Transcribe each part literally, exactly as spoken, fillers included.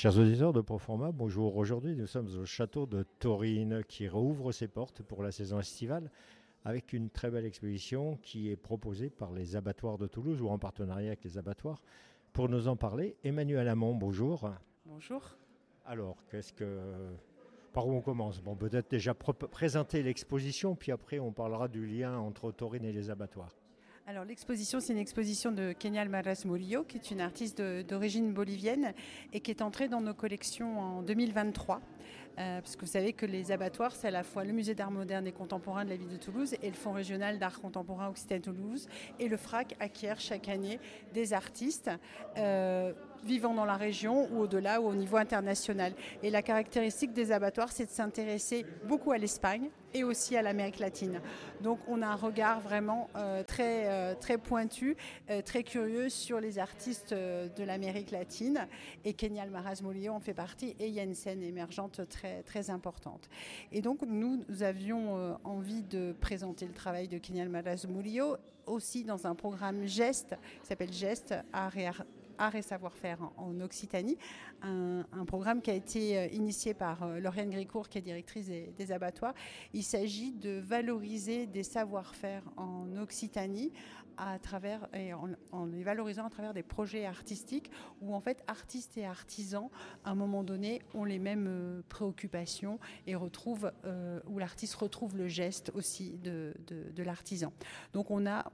Chers auditeurs de Proforma, bonjour. Aujourd'hui, nous sommes au château de Taurine qui rouvre ses portes pour la saison estivale avec une très belle exposition qui est proposée par les abattoirs de Toulouse ou en partenariat avec les abattoirs. Pour nous en parler, Emmanuel Hamon, bonjour. Bonjour. Alors, qu'est-ce que... par où on commence? Bon, peut-être déjà pr- présenter l'exposition, puis après on parlera du lien entre Taurine et les abattoirs. Alors l'exposition, c'est une exposition de Kenia Almaraz Murillo, qui est une artiste de- d'origine bolivienne et qui est entrée dans nos collections en deux mille vingt-trois. Euh, parce que vous savez que les abattoirs, c'est à la fois le musée d'art moderne et contemporain de la ville de Toulouse et le Fonds régional d'art contemporain Occitanie-Toulouse. Et le F R A C acquiert chaque année des artistes euh, vivant dans la région ou au-delà ou au niveau international. Et la caractéristique des abattoirs, c'est de s'intéresser beaucoup à l'Espagne et aussi à l'Amérique latine. Donc on a un regard vraiment euh, très, euh, très pointu, euh, très curieux sur les artistes euh, de l'Amérique latine. Et Kenia Almaraz Murillo en fait partie et il y a une scène émergente très, très importante. Et donc nous, nous avions euh, envie de présenter le travail de Kenia Almaraz Murillo aussi dans un programme GEST, qui s'appelle GEST, Art et Art Art et savoir-faire en Occitanie, un, un programme qui a été initié par Lauriane Gricourt, qui est directrice des, des abattoirs. Il s'agit de valoriser des savoir-faire en Occitanie à travers, et en, en les valorisant à travers des projets artistiques où en fait artistes et artisans à un moment donné ont les mêmes préoccupations et retrouvent, euh, où l'artiste retrouve le geste aussi de, de, de l'artisan. Donc on a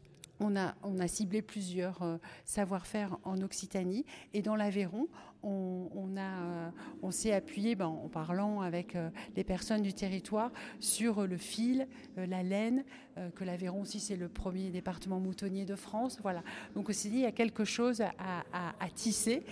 On a, on a ciblé plusieurs euh, savoir-faire en Occitanie et dans l'Aveyron, on, on, a, euh, on s'est appuyé ben, en parlant avec euh, les personnes du territoire sur le fil, euh, la laine, euh, que l'Aveyron aussi c'est le premier département moutonnier de France. Voilà. Donc on s'est dit il y a quelque chose à, à, à tisser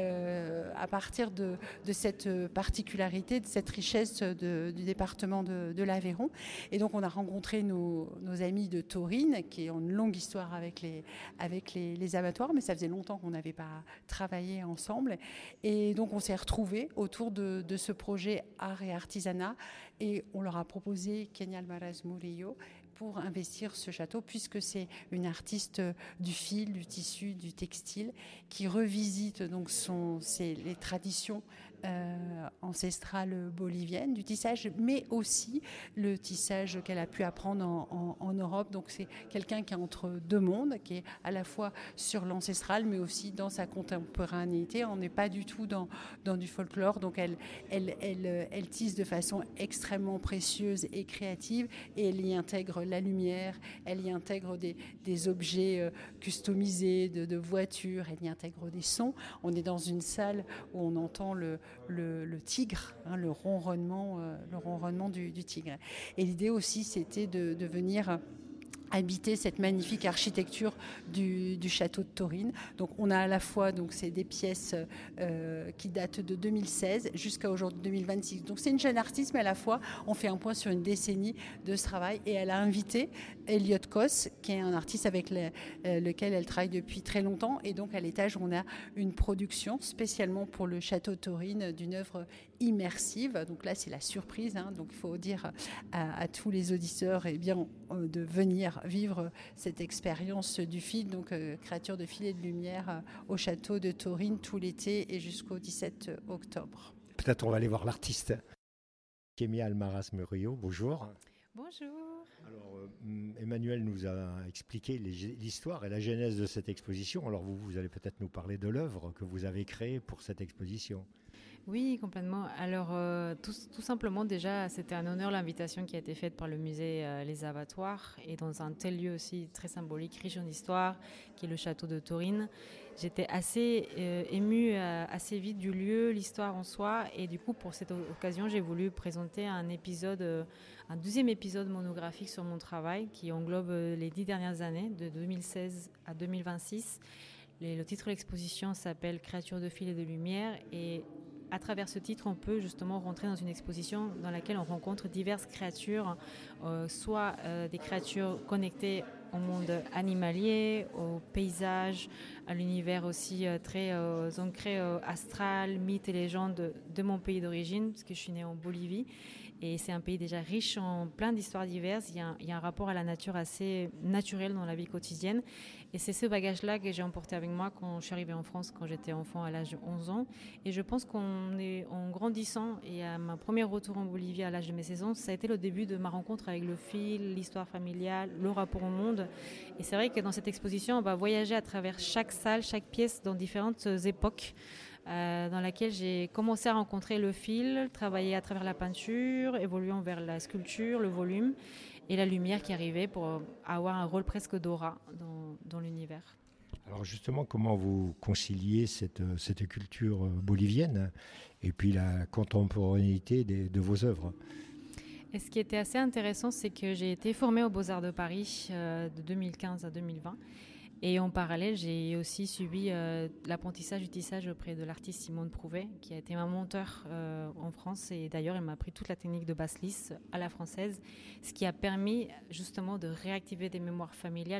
euh, à partir de, de cette particularité, de cette richesse de, du département de, de l'Aveyron. Et donc on a rencontré nos, nos amis de Taurine qui ont une longue histoire avec les, avec les, les abattoirs, mais ça faisait longtemps qu'on n'avait pas travaillé ensemble. Et donc on s'est retrouvés autour de, de ce projet art et artisanat et on leur a proposé Kenia Almaraz Murillo pour investir ce château puisque c'est une artiste du fil, du tissu, du textile qui revisite donc son, ses, les traditions euh, ancestrales boliviennes du tissage, mais aussi le tissage qu'elle a pu apprendre en, en, en Europe. Donc c'est quelqu'un qui est entre deux mondes, qui est à la fois sur l'ancestral, mais aussi dans sa contemporanéité. On n'est pas du tout dans, dans du folklore, donc elle, elle, elle, elle tisse de façon extrêmement précieuse et créative, et elle y intègre la lumière, elle y intègre des, des objets euh, customisés, de, de voitures, elle y intègre des sons. On est dans une salle où on entend le, le, le tigre, hein, le ronronnement, euh, le ronronnement du, du tigre. Et l'idée aussi, c'était de, de venir habiter cette magnifique architecture du, du château de Taurine. Donc on a à la fois donc c'est des pièces euh, qui datent de deux mille seize jusqu'à aujourd'hui deux mille vingt-six. Donc c'est une jeune artiste, mais à la fois on fait un point sur une décennie de ce travail. Et elle a invité Elliot Koss, qui est un artiste avec le, euh, lequel elle travaille depuis très longtemps. Et donc à l'étage on a une production spécialement pour le château de Taurine d'une œuvre immersive. Donc là c'est la surprise. Hein. Donc il faut dire à, à tous les auditeurs eh bien euh, de venir vivre cette expérience du fil, donc euh, créature de fil et de lumière euh, au château de Taurine tout l'été et jusqu'au dix-sept octobre. Peut-être on va aller voir l'artiste. Kenia Almaraz Murillo, bonjour. Bonjour. Alors, euh, Emmanuel nous a expliqué les, l'histoire et la genèse de cette exposition. Alors, vous, vous allez peut-être nous parler de l'œuvre que vous avez créée pour cette exposition. Oui, complètement. Alors, euh, tout, tout simplement, déjà, c'était un honneur l'invitation qui a été faite par le musée euh, Les Abattoirs et dans un tel lieu aussi très symbolique, riche en histoire, qui est le château de Taurine. J'étais assez euh, émue euh, assez vite du lieu, l'histoire en soi, et du coup, pour cette occasion, j'ai voulu présenter un épisode, euh, un deuxième épisode monographique sur mon travail qui englobe euh, les dix dernières années, de deux mille seize à deux mille vingt-six. Les, le titre de l'exposition s'appelle « Créatures de fil et de lumière » et à travers ce titre, on peut justement rentrer dans une exposition dans laquelle on rencontre diverses créatures, euh, soit euh, des créatures connectées au monde animalier, au paysage, à l'univers aussi euh, très euh, ancré euh, astral, mythes et légendes de, de mon pays d'origine, parce que je suis née en Bolivie. Et c'est un pays déjà riche en plein d'histoires diverses. Il y, a un, il y a un rapport à la nature assez naturel dans la vie quotidienne. Et c'est ce bagage-là que j'ai emporté avec moi quand je suis arrivée en France, quand j'étais enfant à l'âge de onze ans. Et je pense qu'en est, en grandissant et à mon premier retour en Bolivie à l'âge de mes seize ans, ça a été le début de ma rencontre avec le fil, l'histoire familiale, le rapport au monde. Et c'est vrai que dans cette exposition, on va voyager à travers chaque salle, chaque pièce dans différentes époques. Euh, dans laquelle j'ai commencé à rencontrer le fil, travailler à travers la peinture, évoluant vers la sculpture, le volume et la lumière qui arrivait pour avoir un rôle presque d'aura dans, dans l'univers. Alors justement, comment vous conciliez cette, cette culture bolivienne et puis la contemporanéité des, de vos œuvres ? Et ce qui était assez intéressant, c'est que j'ai été formée aux Beaux-Arts de Paris euh, de deux mille quinze à deux mille vingt. Et en parallèle, j'ai aussi suivi euh, l'apprentissage du tissage auprès de l'artiste Simone Prouvet, qui a été ma monteur euh, en France. Et d'ailleurs, elle m'a appris toute la technique de basse lisse à la française, ce qui a permis justement de réactiver des mémoires familiales